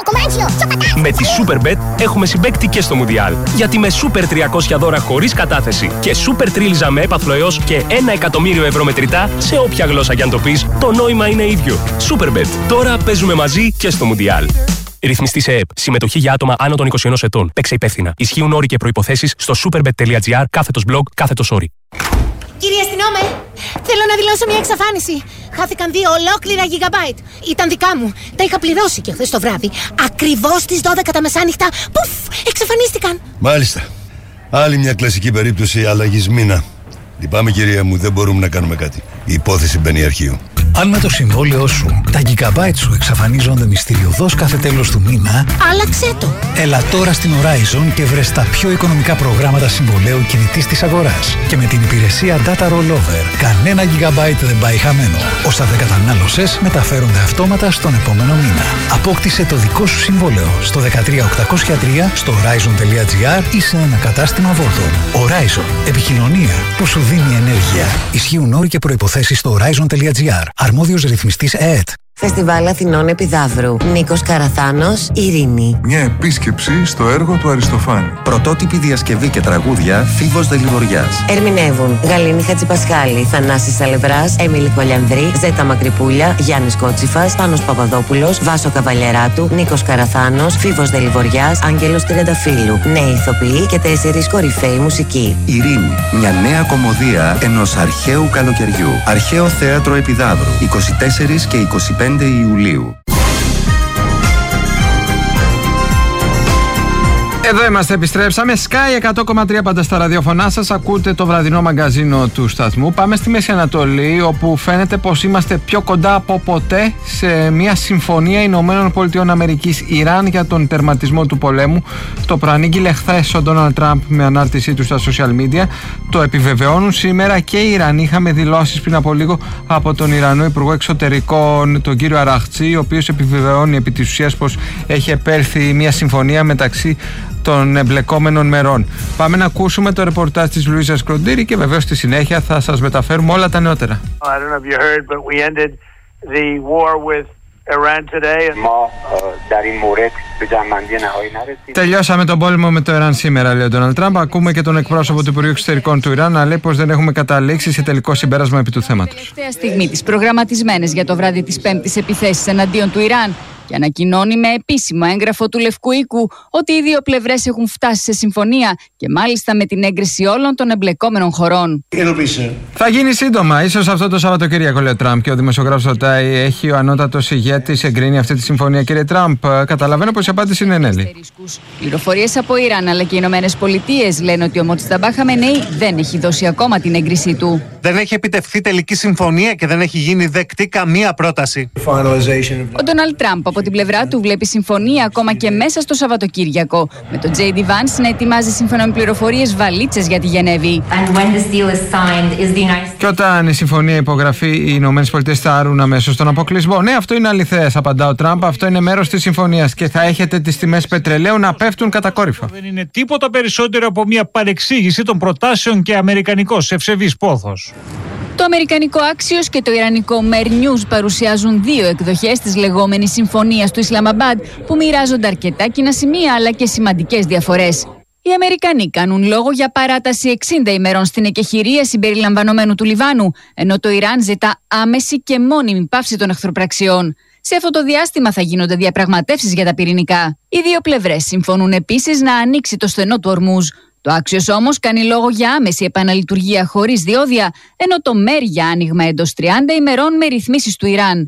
Με τη Superbet έχουμε συμπαίκτη και στο Μουντιάλ. Γιατί με Super 300 δώρα χωρίς κατάθεση και Super Τρίλιζα με έπαθλο έως και 1 εκατομμύριο ευρώ μετρητά, σε όποια γλώσσα κι αν το πεις, το νόημα είναι ίδιο. Superbet. Τώρα παίζουμε μαζί και στο Μουντιάλ. Ρυθμιστή σε ΕΕΠ. Συμμετοχή για άτομα άνω των 21 ετών. Παίξε υπεύθυνα. Ισχύουν όροι και προϋποθέσεις στο superbet.gr/blog/όροι. Κύριε αστυνόμε, θέλω να δηλώσω μια εξαφάνιση. Χάθηκαν 2 ολόκληρα gigabyte. Ήταν δικά μου. Τα είχα πληρώσει και χθες το βράδυ. Ακριβώς στις 12 τα μεσάνυχτα. Πουφ! Εξαφανίστηκαν. Μάλιστα. Άλλη μια κλασική περίπτωση αλλαγής μήνα. Λυπάμαι, κυρία μου, δεν μπορούμε να κάνουμε κάτι. Η υπόθεση μπαίνει αρχείο. Αν με το συμβόλαιό σου τα gigabyte σου εξαφανίζονται μυστηριωδώς κάθε τέλος του μήνα, άλλαξε το. Έλα τώρα στην Horizon και βρες τα πιο οικονομικά προγράμματα συμβολαίου κινητής της αγοράς. Και με την υπηρεσία Data Rollover, κανένα gigabyte δεν πάει χαμένο. Όσα δεν κατανάλωσες μεταφέρονται αυτόματα στον επόμενο μήνα. Απόκτησε το δικό σου συμβόλαιο στο 13803, στο horizon.gr ή σε ένα κατάστημα Vodafone. Horizon. Επικοινωνία που σου δίνει ενέργεια. Ισχύουν όροι και προϋποθέσεις στο horizon.gr. Αρμόδιος ρυθμιστής ΕΕΤ. Φεστιβάλ Αθηνών Επιδαύρου. Νίκος Καραθάνος, Ειρήνη. Μια επίσκεψη στο έργο του Αριστοφάνη. Πρωτότυπη διασκευή και τραγούδια Φίβος Δελιβοριάς. Ερμηνεύουν Γαλήνη Χατζηπασχάλη, Θανάσης Σαλευράς, Έμιλη Κολιανδρή, Ζέτα Μακρυπούλια, Γιάννης Κότσιφας, Πάνος Παπαδόπουλος, Βάσο Καβαλιεράτου, Νίκος Καραθάνος, Φίβος Δελιβοριάς, Άγγελος Τριανταφύλου. Νέοι ηθοποιοί και 4 κορυφαίοι μουσικοί. Ειρήνη. Μια νέα κομμωδία ενός αρχαίου καλοκαιριού. Αρχαίο Θέατρο Επιδαύρου. 24 και 25 Ιουλίου. Εδώ είμαστε, επιστρέψαμε. Sky 100,3 πάντα στα ραδιοφωνά σας. Ακούτε το βραδινό μαγκαζίνο του σταθμού. Πάμε στη Μέση Ανατολή, όπου φαίνεται πως είμαστε πιο κοντά από ποτέ σε μια συμφωνία Ηνωμένων Πολιτειών Αμερικής Ιράν για τον τερματισμό του πολέμου. Το προανήγγειλε χθες ο Ντόναλντ Τραμπ με ανάρτησή του στα social media. Το επιβεβαιώνουν σήμερα και οι Ιρανοί. Είχαμε δηλώσεις πριν από λίγο από τον Ιρανό Υπουργό Εξωτερικών, τον κύριο Αραχτζή, ο οποίος επιβεβαιώνει επί της ουσίας πως έχει επέλθει μια συμφωνία μεταξύ των εμπλεκόμενων μερών. Πάμε να ακούσουμε το ρεπορτάζ της Λουίζας Κροντήρη και βεβαίως στη συνέχεια θα σας μεταφέρουμε όλα τα νεότερα. Τελειώσαμε τον πόλεμο με το Ιράν σήμερα, λέει ο Ντόναλντ Τραμπ. Ακούμε και τον εκπρόσωπο του Υπουργείου Εξωτερικών του Ιράν να λέει πως δεν έχουμε καταλήξει σε τελικό συμπέρασμα επί του θέματος. Τελευταία στιγμή τις προγραμματισμένες για το βράδυ της Πέμπτης επιθέσεις εναντίον του Ιράν και ανακοινώνει με επίσημο έγγραφο του Λευκού Οίκου ότι οι δύο πλευρές έχουν φτάσει σε συμφωνία και μάλιστα με την έγκριση όλων των εμπλεκόμενων χωρών. Θα γίνει σύντομα, ίσως αυτό το Σαββατοκύριακο, λέει ο Τραμπ. Και ο δημοσιογράφος ρωτάει, έχει ο ανώτατος ηγέτης εγκρίνει αυτή τη συμφωνία? Κύριε Τραμπ, καταλαβαίνω πως η απάντηση είναι ναι. Πληροφορίες από Ιράν αλλά και οι Ηνωμένες Πολιτείες λένε ότι ο Μοτζταμπά Χαμενεή δεν έχει δώσει ακόμα την έγκρισή του. Δεν έχει επιτευχθεί τελική συμφωνία και δεν έχει γίνει δεκτή καμία πρόταση. Ο Ντόναλντ Τραμπ από την πλευρά του βλέπει συμφωνία ακόμα και μέσα στο Σαββατοκύριακο, με τον J.D. Vance να ετοιμάζει σύμφωνα με πληροφορίες βαλίτσες για τη Γενέβη. Και όταν η συμφωνία υπογραφεί, οι Ηνωμένες Πολιτείες θα άρουν αμέσως τον αποκλεισμό. Ναι, αυτό είναι αληθές, απαντά ο Τραμπ. Αυτό είναι μέρος της συμφωνίας και θα έχετε τις τιμές πετρελαίου να πέφτουν κατακόρυφα. Δεν είναι τίποτα περισσότερο από μια παρεξήγηση των προτάσεων και αμερικανικός ευσεβής πόθος. Το αμερικανικό Axios και το ιρανικό Mer News παρουσιάζουν δύο εκδοχές της λεγόμενης συμφωνίας του Ισλαμαμπάντ που μοιράζονται αρκετά κοινά σημεία αλλά και σημαντικές διαφορές. Οι Αμερικανοί κάνουν λόγο για παράταση 60 ημερών στην εκεχηρία συμπεριλαμβανομένου του Λιβάνου, ενώ το Ιράν ζητά άμεση και μόνιμη πάυση των εχθροπραξιών. Σε αυτό το διάστημα θα γίνονται διαπραγματεύσεις για τα πυρηνικά. Οι δύο πλευρές συμφωνούν επίσης να ανοίξει το στενό του Ορμούζ. Το Axios όμως κάνει λόγο για άμεση επαναλειτουργία χωρίς διόδια, ενώ το ΜΕΡ για άνοιγμα εντός 30 ημερών με ρυθμίσεις του Ιράν.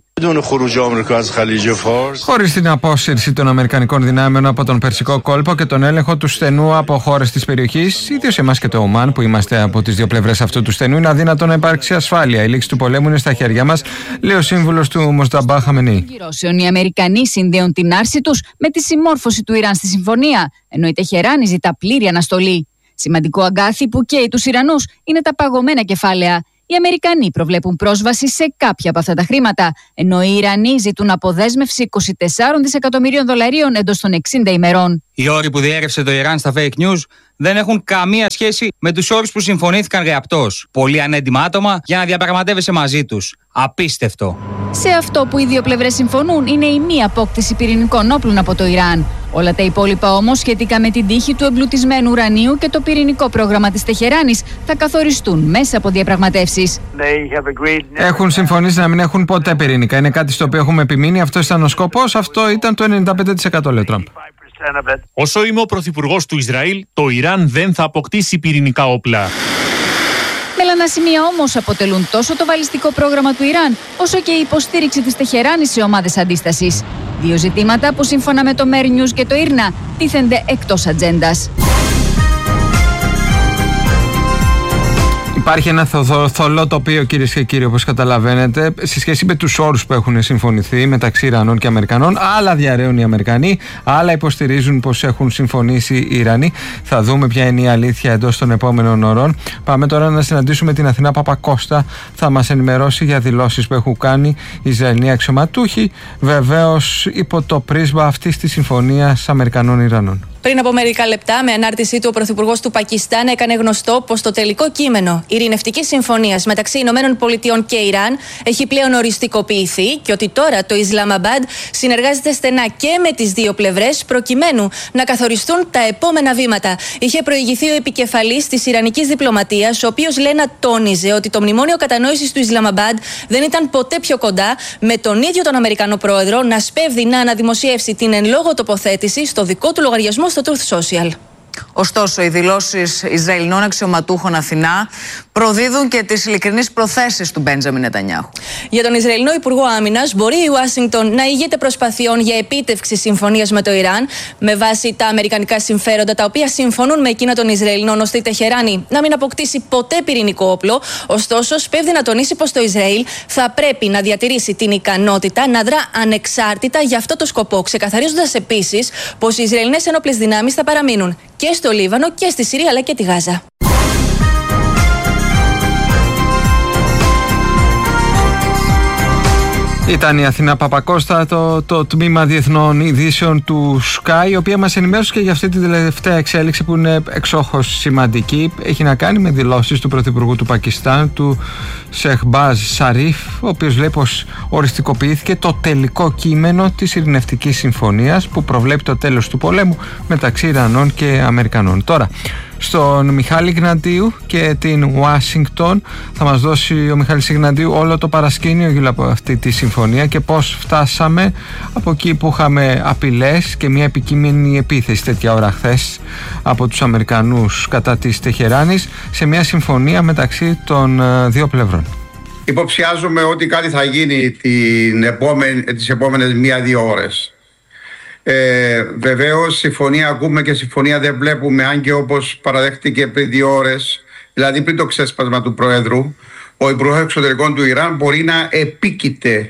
Χωρίς την απόσυρση των Αμερικανικών δυνάμεων από τον Περσικό κόλπο και τον έλεγχο του στενού από χώρες της περιοχής, ίδιος εμάς και το Ομάν που είμαστε από τις δύο πλευρές αυτού του στενού, είναι αδύνατο να υπάρξει ασφάλεια. Η λήξη του πολέμου είναι στα χέρια μας, λέει ο σύμβουλος του Μοσταμπά Χαμενεή. Οι Αμερικανοί συνδέουν την άρση τους με τη συμμόρφωση του Ιράν στη συμφωνία, ενώ η Τεχεράνη ζητά πλήρη αναστολή. Σημαντικό αγκάθι που καίει τους Ιρανούς είναι τα παγωμένα κεφάλαια. Οι Αμερικανοί προβλέπουν πρόσβαση σε κάποια από αυτά τα χρήματα, ενώ οι Ιρανοί ζητούν αποδέσμευση 24 δισεκατομμυρίων δολαρίων εντός των 60 ημερών. Οι όροι που διέρευσε το Ιράν στα fake news δεν έχουν καμία σχέση με τους όρους που συμφωνήθηκαν γραπτώς. Πολύ ανέντιμα άτομα για να διαπραγματεύεσαι μαζί τους. Απίστευτο. Σε αυτό που οι δύο πλευρές συμφωνούν είναι η μη απόκτηση πυρηνικών όπλων από το Ιράν. Όλα τα υπόλοιπα όμως σχετικά με την τύχη του εμπλουτισμένου ουρανίου και το πυρηνικό πρόγραμμα της Τεχεράνης θα καθοριστούν μέσα από διαπραγματεύσεις. Έχουν συμφωνήσει να μην έχουν ποτέ πυρηνικά. Είναι κάτι στο οποίο έχουμε επιμείνει. Αυτό ήταν ο σκοπός. Αυτό ήταν το 95% λέει ο Τραμπ. Όσο είμαι ο πρωθυπουργός του Ισραήλ, το Ιράν δεν θα αποκτήσει πυρηνικά όπλα. Μελανά σημεία όμως αποτελούν τόσο το βαλιστικό πρόγραμμα του Ιράν, όσο και η υποστήριξη της Τεχεράνης σε ομάδες αντίστασης. Δύο ζητήματα που σύμφωνα με το Mer News και το Ήρνα τίθενται εκτός ατζέντας. Υπάρχει ένα θολό τοπίο, κυρίες και κύριοι, όπως καταλαβαίνετε, σε σχέση με τους όρους που έχουν συμφωνηθεί μεταξύ Ιρανών και Αμερικανών. Άλλα διαρρέουν οι Αμερικανοί, άλλα υποστηρίζουν πως έχουν συμφωνήσει οι Ιρανοί. Θα δούμε ποια είναι η αλήθεια εντός των επόμενων ωρών. Πάμε τώρα να συναντήσουμε την Αθηνά Παπακώστα. Θα μας ενημερώσει για δηλώσεις που έχουν κάνει οι Ισραηλοί αξιωματούχοι, βεβαίως υπό το πρίσμα αυτής της συμφωνίας Αμερικανών-Ιρανών. Πριν από μερικά λεπτά, με ανάρτησή του, ο πρωθυπουργός του Πακιστάν έκανε γνωστό πως το τελικό κείμενο ειρηνευτικής συμφωνίας μεταξύ ΗΠΑ και Ιράν έχει πλέον οριστικοποιηθεί και ότι τώρα το Ισλαμαμπάντ συνεργάζεται στενά και με τις δύο πλευρές προκειμένου να καθοριστούν τα επόμενα βήματα. Είχε προηγηθεί ο επικεφαλής της Ιρανικής διπλωματίας, ο οποίος λέει να τόνιζε ότι το μνημόνιο κατανόησης του Ισλαμαμπάντ δεν ήταν ποτέ πιο κοντά, με τον ίδιο τον Αμερικανό πρόεδρο να σπέβδει να αναδημοσιεύσει την εν λόγω τοποθέτηση στο δικό του λογαριασμό στο Truth Social. Ωστόσο, οι δηλώσεις Ισραηλινών αξιωματούχων Αθηνά προδίδουν και τις ειλικρινείς προθέσεις του Μπέντζαμιν Νετανιάχου. Για τον Ισραηλινό Υπουργό Άμυνας, μπορεί η Ουάσιγκτον να ηγείται προσπαθειών για επίτευξη συμφωνίας με το Ιράν με βάση τα αμερικανικά συμφέροντα, τα οποία συμφωνούν με εκείνα των Ισραηλινών, ώστε η Τεχεράνη να μην αποκτήσει ποτέ πυρηνικό όπλο. Ωστόσο, σπέβδει να τονίσει πως το Ισραήλ θα πρέπει να διατηρήσει την ικανότητα να δρά ανεξάρτητα για αυτό το σκοπό, ξεκαθαρίζοντας επίσης πως οι Ισραηλινές ενόπλες δυνάμεις θα παραμείνουν και στο Λίβανο και στη Συρία αλλά και τη Γάζα. Ήταν η Αθηνά Παπακώστα, το τμήμα διεθνών ειδήσεων του Sky, η οποία μας ενημέρωσε και για αυτή την τελευταία εξέλιξη που είναι εξόχως σημαντική. Έχει να κάνει με δηλώσεις του Πρωθυπουργού του Πακιστάν, του Σεχμπάζ Σαρίφ, ο οποίος λέει πως οριστικοποιήθηκε το τελικό κείμενο της ειρηνευτικής συμφωνίας που προβλέπει το τέλος του πολέμου μεταξύ Ιρανών και Αμερικανών. Τώρα, στον Μιχάλη Γναντίου και την Ουάσιγκτον θα μας δώσει ο Μιχάλης Γναντίου όλο το παρασκήνιο γύρω από αυτή τη συμφωνία και πώς φτάσαμε από εκεί που είχαμε απειλές και μια επικείμενη επίθεση τέτοια ώρα χθες από τους Αμερικανούς κατά της Τεχεράνης σε μια συμφωνία μεταξύ των δύο πλευρών. Υποψιάζομαι ότι κάτι θα γίνει τις επόμενες 1-2 ώρες. Βεβαίως συμφωνία ακούμε και συμφωνία δεν βλέπουμε, αν και όπως παραδέχτηκε πριν 2 ώρες, δηλαδή πριν το ξέσπασμα του Προέδρου, ο Υπουργός Εξωτερικών του Ιράν μπορεί να επίκειται.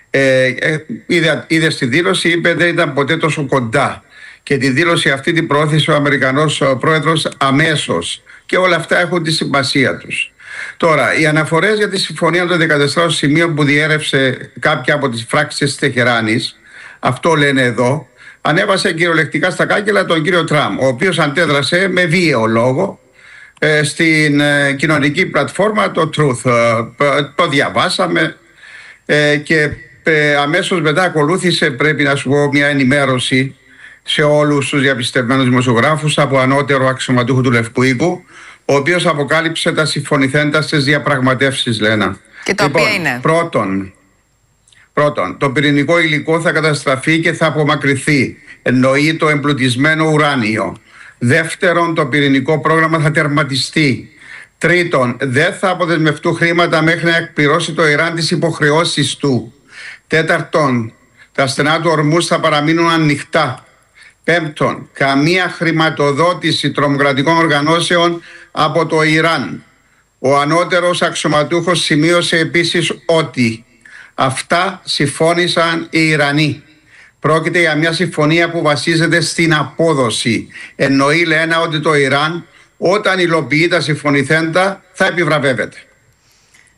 Είδε στη δήλωση, είπε δεν ήταν ποτέ τόσο κοντά, και τη δήλωση αυτή την προώθησε ο Αμερικανός Πρόεδρος αμέσως, και όλα αυτά έχουν τη σημασία τους. Τώρα, οι αναφορές για τη συμφωνία των 14 σημείων που διέρευσε κάποια από τις φράξεις της Τεχεράνης, αυτό λένε εδώ, ανέβασε κυριολεκτικά στα κάγκελα τον κύριο Τραμπ, ο οποίος αντέδρασε με βίαιο λόγο στην κοινωνική πλατφόρμα το Truth. Το διαβάσαμε και αμέσως μετά ακολούθησε, πρέπει να σου πω, μια ενημέρωση σε όλους τους διαπιστευμένους δημοσιογράφους από ανώτερο αξιωματούχο του Λευκού Οίκου, ο οποίος αποκάλυψε τα συμφωνηθέντα στις διαπραγματεύσεις, Λένα. Και τα οποία είναι? Πρώτον, το πυρηνικό υλικό θα καταστραφεί και θα απομακρυνθεί. Εννοεί το εμπλουτισμένο ουράνιο. Δεύτερον, το πυρηνικό πρόγραμμα θα τερματιστεί. Τρίτον, δεν θα αποδεσμευτούν χρήματα μέχρι να εκπληρώσει το Ιράν τις υποχρεώσεις του. Τέταρτον, τα στενά του Ορμούς θα παραμείνουν ανοιχτά. Πέμπτον, καμία χρηματοδότηση τρομοκρατικών οργανώσεων από το Ιράν. Ο ανώτερος αξιωματούχος σημείωσε επίσης ότι αυτά συμφώνησαν οι Ιρανοί. Πρόκειται για μια συμφωνία που βασίζεται στην απόδοση. Εννοεί, Λένα, ότι το Ιράν όταν υλοποιεί τα συμφωνηθέντα θα επιβραβεύεται.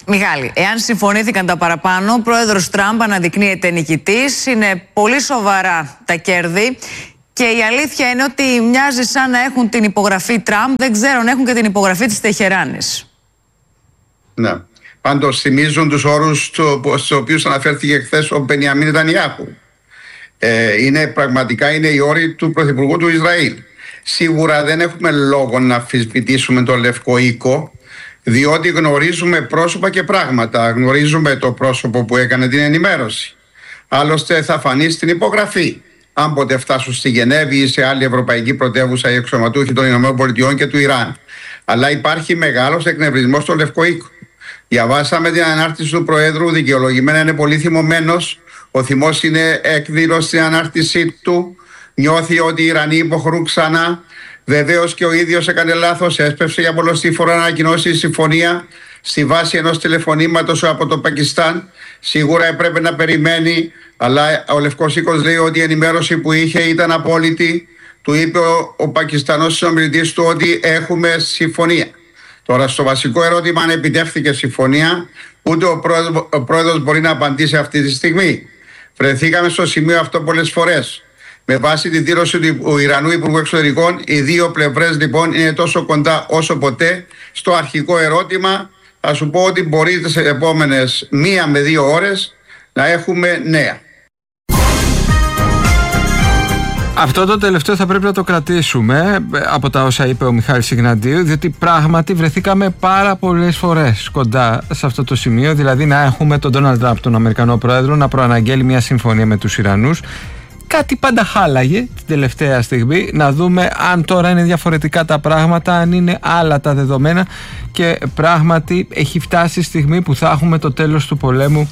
Μιχάλη, εάν συμφωνήθηκαν τα παραπάνω, ο πρόεδρος Τραμπ αναδεικνύεται νικητής. Είναι πολύ σοβαρά τα κέρδη. Και η αλήθεια είναι ότι μοιάζει σαν να έχουν την υπογραφή Τραμπ, δεν ξέρω αν έχουν και την υπογραφή της Τεχεράνης. Ναι. Πάντως θυμίζουν τους όρους στους οποίους αναφέρθηκε χθες ο Μπενιαμίν Νετανιάχου. Πραγματικά είναι οι όροι του Πρωθυπουργού του Ισραήλ. Σίγουρα δεν έχουμε λόγο να αμφισβητήσουμε τον Λευκό Οίκο, διότι γνωρίζουμε πρόσωπα και πράγματα. Γνωρίζουμε το πρόσωπο που έκανε την ενημέρωση. Άλλωστε θα φανεί στην υπογραφή. Αν ποτέ φτάσουν στη Γενέβη ή σε άλλη ευρωπαϊκή πρωτεύουσα οι αξιωματούχοι των ΗΠΑ και του Ιράν. Αλλά υπάρχει μεγάλος εκνευρισμός στο Λευκό Οίκο. Διαβάσαμε την ανάρτηση του Προέδρου, δικαιολογημένα είναι πολύ θυμωμένος. Ο θυμός είναι έκδηλος στην ανάρτησή του. Νιώθει ότι οι Ιρανοί υποχωρούν ξανά. Βεβαίως και ο ίδιος έκανε λάθος. Έσπευσε για πολλωστή φορά να ανακοινώσει η συμφωνία στη βάση ενός τηλεφωνήματος από το Πακιστάν. Σίγουρα έπρεπε να περιμένει, αλλά ο Λευκός Οίκος λέει ότι η ενημέρωση που είχε ήταν απόλυτη. Του είπε ο Πακιστανός συνομιλητής του ότι έχουμε συμφωνία. Τώρα, στο βασικό ερώτημα, αν επιτεύχθηκε συμφωνία, ούτε ο πρόεδρος μπορεί να απαντήσει αυτή τη στιγμή. Βρεθήκαμε στο σημείο αυτό πολλές φορές. Με βάση τη δήλωση του Ιρανού Υπουργού Εξωτερικών, οι δύο πλευρές λοιπόν είναι τόσο κοντά όσο ποτέ. Στο αρχικό ερώτημα, θα σου πω ότι μπορεί τις επόμενες 1 με 2 ώρες να έχουμε νέα. Αυτό το τελευταίο θα πρέπει να το κρατήσουμε από τα όσα είπε ο Μιχάλης Ιγνατίου, διότι πράγματι βρεθήκαμε πάρα πολλές φορές κοντά σε αυτό το σημείο, δηλαδή να έχουμε τον Ντόναλντ Τραμπ, τον Αμερικανό Πρόεδρο, να προαναγγέλει μια συμφωνία με τους Ιρανούς. Κάτι πάντα χάλαγε την τελευταία στιγμή, να δούμε αν τώρα είναι διαφορετικά τα πράγματα, αν είναι άλλα τα δεδομένα, και πράγματι έχει φτάσει η στιγμή που θα έχουμε το τέλος του πολέμου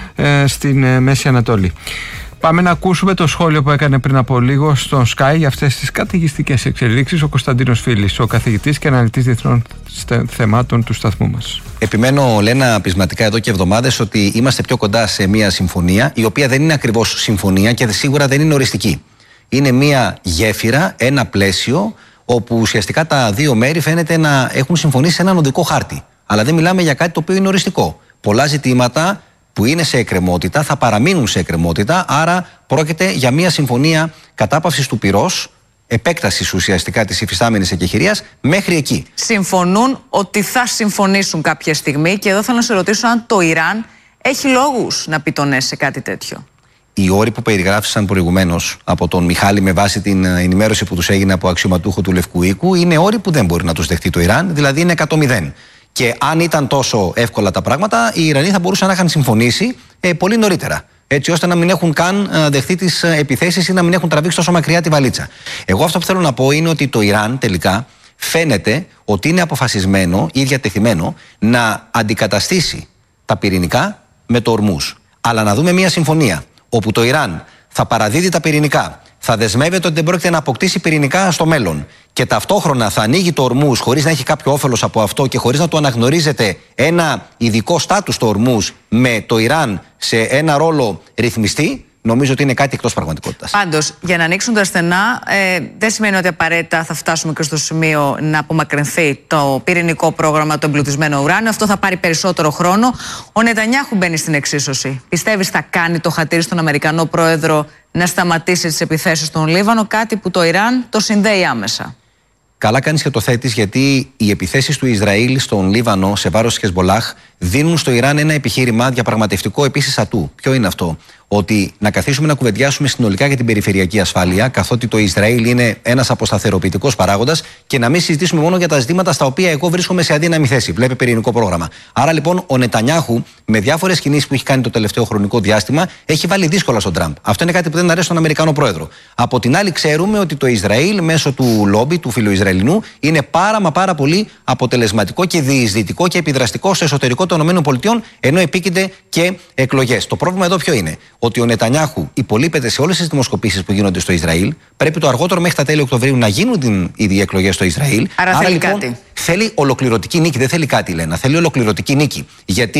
στην Μέση Ανατολή. Πάμε να ακούσουμε το σχόλιο που έκανε πριν από λίγο στον Sky για αυτές τις καταιγιστικές εξελίξεις ο Κωνσταντίνος Φίλης, ο καθηγητής και αναλυτής διεθνών θεμάτων του σταθμού μας. Επιμένω, Λένα, πεισματικά εδώ και εβδομάδες ότι είμαστε πιο κοντά σε μια συμφωνία, η οποία δεν είναι ακριβώς συμφωνία και σίγουρα δεν είναι οριστική. Είναι μια γέφυρα, ένα πλαίσιο, όπου ουσιαστικά τα δύο μέρη φαίνεται να έχουν συμφωνήσει σε έναν οδικό χάρτη. Αλλά δεν μιλάμε για κάτι το οποίο είναι οριστικό. Πολλά ζητήματα που είναι σε εκκρεμότητα θα παραμείνουν σε εκκρεμότητα, άρα πρόκειται για μια συμφωνία κατάπαυσης του πυρός, επέκτασης ουσιαστικά της υφιστάμενης εκεχηρίας μέχρι εκεί. Συμφωνούν ότι θα συμφωνήσουν κάποια στιγμή, και εδώ θέλω να σε ρωτήσω αν το Ιράν έχει λόγους να πει το ναι σε κάτι τέτοιο. Οι όροι που περιγράφησαν προηγουμένως από τον Μιχάλη με βάση την ενημέρωση που τους έγινε από αξιωματούχο του Λευκού Οίκου είναι όροι που δεν μπορεί να τους δεχτεί το Ιράν, δηλαδή είναι 100-0. Και αν ήταν τόσο εύκολα τα πράγματα, οι Ιρανοί θα μπορούσαν να είχαν συμφωνήσει πολύ νωρίτερα. Έτσι ώστε να μην έχουν καν δεχτεί τις επιθέσεις ή να μην έχουν τραβήξει τόσο μακριά τη βαλίτσα. Εγώ αυτό που θέλω να πω είναι ότι το Ιράν τελικά φαίνεται ότι είναι αποφασισμένο ή διατεθειμένο να αντικαταστήσει τα πυρηνικά με το Ορμούζ. Αλλά να δούμε μια συμφωνία όπου το Ιράν θα παραδίδει τα πυρηνικά, θα δεσμεύεται ότι δεν πρόκειται να αποκτήσει πυρηνικά στο μέλλον και ταυτόχρονα θα ανοίγει το Ορμούζ χωρίς να έχει κάποιο όφελος από αυτό και χωρίς να του αναγνωρίζεται ένα ειδικό στάτους στο Ορμούζ με το Ιράν σε ένα ρόλο ρυθμιστή, νομίζω ότι είναι κάτι εκτός πραγματικότητας. Πάντως, για να ανοίξουν τα στενά, δεν σημαίνει ότι απαραίτητα θα φτάσουμε και στο σημείο να απομακρυνθεί το πυρηνικό πρόγραμμα, το εμπλουτισμένο ουράνιο. Αυτό θα πάρει περισσότερο χρόνο. Ο Νετανιάχου μπαίνει στην εξίσωση. Πιστεύεις θα κάνει το χατήρι στον Αμερικανό Πρόεδρο να σταματήσει τις επιθέσεις στον Λίβανο, κάτι που το Ιράν το συνδέει άμεσα? Καλά κάνεις και το θέτεις, γιατί οι επιθέσεις του Ισραήλ στον Λίβανο σε βάρος της Χεσμολάχ δίνουν στο Ιράν ένα επιχείρημα διαπραγματευτικό επίσης ατού. Ποιο είναι αυτό? Ότι να καθίσουμε να κουβεντιάσουμε συνολικά για την περιφερειακή ασφάλεια, καθότι το Ισραήλ είναι ένας αποσταθεροποιητικός παράγοντας, και να μην συζητήσουμε μόνο για τα ζητήματα στα οποία εγώ βρίσκομαι σε αδύναμη θέση. Βλέπει πυρηνικό πρόγραμμα. Άρα λοιπόν ο Νετανιάχου, με διάφορες κινήσεις που έχει κάνει το τελευταίο χρονικό διάστημα, έχει βάλει δύσκολα στον Τραμπ. Αυτό είναι κάτι που δεν αρέσει στον Αμερικανό Πρόεδρο. Από την άλλη, ξέρουμε ότι το Ισραήλ, μέσω του λόμπι, του φιλοϊσραηλινού, είναι πάρα πολύ αποτελεσματικό και διεισδυτικό και επιδραστικό στο εσωτερικό των ΗΠΑ, ενώ επίκυνται και εκλογές. Το πρόβλημα εδώ ποιο είναι? Ότι ο Νετανιάχου υπολείπεται σε όλες τις δημοσκοπήσεις που γίνονται στο Ισραήλ. Πρέπει το αργότερο μέχρι τα τέλη Οκτωβρίου να γίνουν οι εκλογές στο Ισραήλ. Άρα θέλει λοιπόν, κάτι. Θέλει ολοκληρωτική νίκη. Δεν θέλει κάτι, Λένα. Θέλει ολοκληρωτική νίκη. Γιατί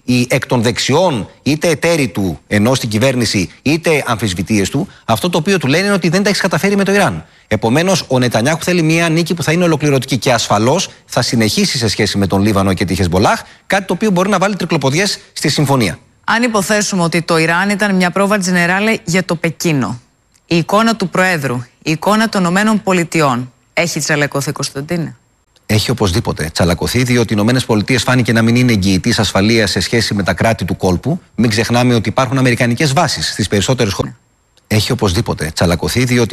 οι εκ των δεξιών, είτε εταίροι του ενώ στην κυβέρνηση, είτε αμφισβητείες του, αυτό το οποίο του λένε είναι ότι δεν τα έχει καταφέρει με το Ιράν. Επομένως, ο Νετανιάχου θέλει μια νίκη που θα είναι ολοκληρωτική και ασφαλώς θα συνεχίσει σε σχέση με τον Λίβανο και τη Χεσμολάχ, κάτι το οποίο μπορεί να βάλει τρικλοποδιές στη συμφωνία. Αν υποθέσουμε ότι το Ιράν ήταν μια πρόβα τζενεράλε για το Πεκίνο, η εικόνα του Προέδρου, η εικόνα των ΗΠΑ έχει τσαλακωθεί, Κωνσταντίνε? Έχει οπωσδήποτε τσαλακωθεί, διότι οι ΗΠΑ φάνηκε να μην είναι εγγυητής ασφαλείας σε σχέση με τα κράτη του κόλπου. Μην ξεχνάμε ότι υπάρχουν αμερικανικές βάσεις στις περισσότερες χώρες. Έχει οπωσδήποτε τσαλακωθεί, διότι